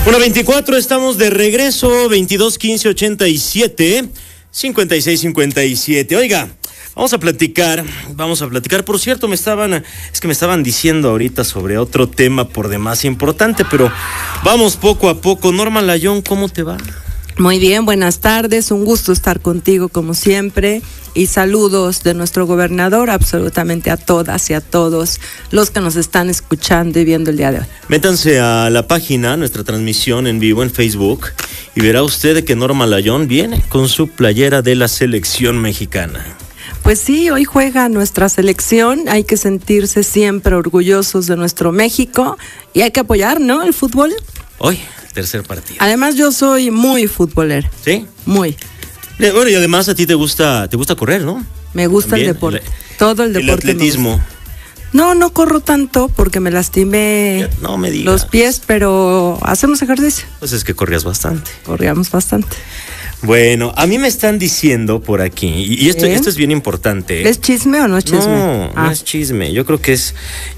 1:24, estamos de regreso, 22 15 87 56 57. Oiga, vamos a platicar, por cierto, me estaban diciendo ahorita sobre otro tema por demás importante, pero vamos poco a poco. Norma Layón, ¿cómo te va? Muy bien, buenas tardes, un gusto estar contigo como siempre y saludos de nuestro gobernador absolutamente a todas y a todos los que nos están escuchando y viendo el día de hoy. Métanse a la página, nuestra transmisión en vivo en Facebook, y verá usted que Norma Layón viene con su playera de la selección mexicana. Pues sí, hoy juega nuestra selección, hay que sentirse siempre orgullosos de nuestro México y hay que apoyar, ¿no?, el fútbol. Hoy, tercer partido. Además yo soy muy futbolera. ¿Sí? Muy. Bueno, y además a ti te gusta correr, ¿no? Me gusta también el deporte, todo el deporte. El atletismo. No corro tanto porque me lastimé no me digas los pies, pero hacemos ejercicio. Pues es que corrías bastante. Corríamos bastante. Bueno, a mí me están diciendo por aquí, y esto es bien importante, ¿eh? ¿Es chisme o no es chisme? No es chisme. Yo creo que es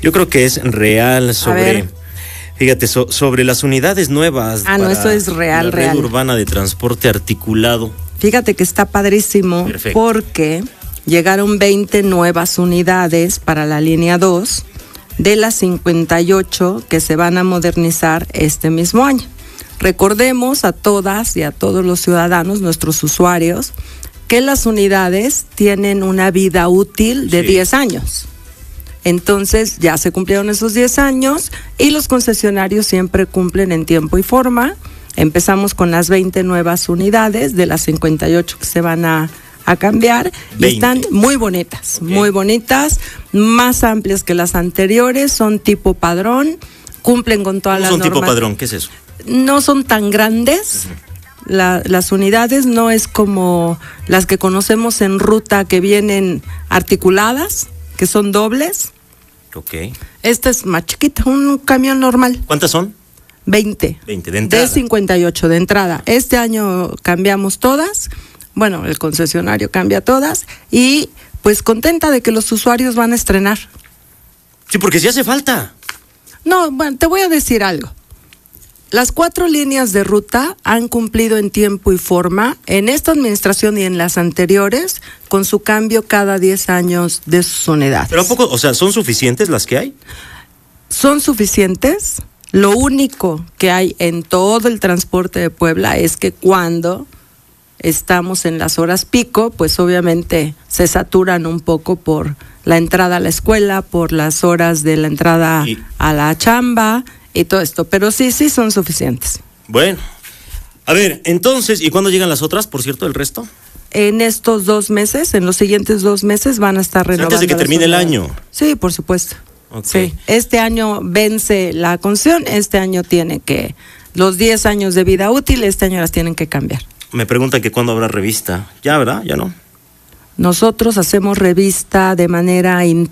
real sobre, fíjate, sobre las unidades nuevas. No, esto es real, la red urbana de transporte articulado. Fíjate que está padrísimo. Perfecto. Porque llegaron 20 nuevas unidades para la línea 2 de las 58 que se van a modernizar este mismo año. Recordemos a todas y a todos los ciudadanos, nuestros usuarios, que las unidades tienen una vida útil de 10 años. Entonces ya se cumplieron esos 10 años y los concesionarios siempre cumplen en tiempo y forma. Empezamos con las 20 nuevas unidades de las 58 que se van a cambiar. 20. Y están muy bonitas, muy bonitas, más amplias que las anteriores, son tipo padrón, cumplen con todas las normas. ¿Son tipo padrón? ¿Qué es eso? No son tan grandes. Las unidades no es como las que conocemos en ruta que vienen articuladas, que son dobles. Ok. Esta es más chiquita, un camión normal. ¿Cuántas son? 20 de entrada. De 58 de entrada. Este año cambiamos todas. Bueno, el concesionario cambia todas y pues contenta de que los usuarios van a estrenar. Sí, porque sí hace falta. No, bueno, te voy a decir algo. Las 4 líneas de ruta han cumplido en tiempo y forma en esta administración y en las anteriores con su cambio cada 10 años de sus unidades. ¿Pero a poco, son suficientes las que hay? Son suficientes. Lo único que hay en todo el transporte de Puebla es que cuando estamos en las horas pico, pues obviamente se saturan un poco por la entrada a la escuela, por las horas de la entrada a la chamba y todo esto, pero sí son suficientes. Bueno, a ver, entonces, ¿y cuándo llegan las otras, por cierto, el resto? En estos 2 meses, en los siguientes 2 meses van a estar renovando. Antes de que termine el año. Sí, por supuesto. Okay. Sí, este año vence la concesión, este año tiene que, los 10 años de vida útil, este año las tienen que cambiar. Me preguntan que cuándo habrá revista. Ya, ¿verdad? Ya no. Nosotros hacemos revista de manera